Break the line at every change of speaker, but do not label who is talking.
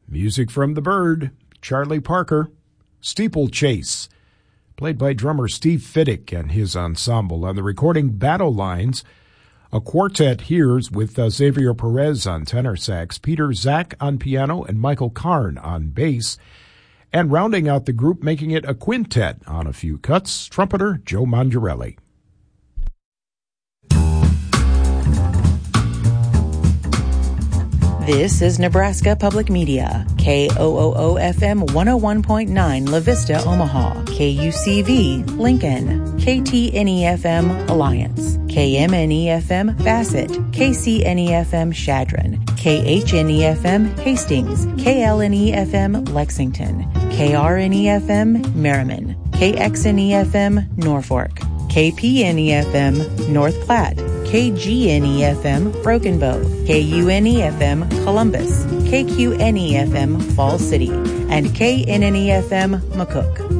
Music from The Bird, Charlie Parker. Steeplechase, played by drummer Steve Fiddick and his ensemble. On the recording, Battle Lines, a quartet here with Xavier Perez on tenor sax, Peter Zach on piano, and Michael Karn on bass. And rounding out the group, making it a quintet on a few cuts, trumpeter Joe Mangiarelli.
This is Nebraska Public Media, KOOO-FM 101.9 La Vista, Omaha, KUCV, Lincoln, KTNE-FM, Alliance, KMNE-FM, Bassett, KCNE-FM, Chadron, KHNE-FM, Hastings, KLNE-FM, Lexington, KRNE-FM, Merriman, KXNE-FM, Norfolk, KPNE-FM, North Platte, KGNE-FM, Broken Bow, KUNE-FM, Columbus, KQNE-FM, Fall City, and KNNE-FM, McCook.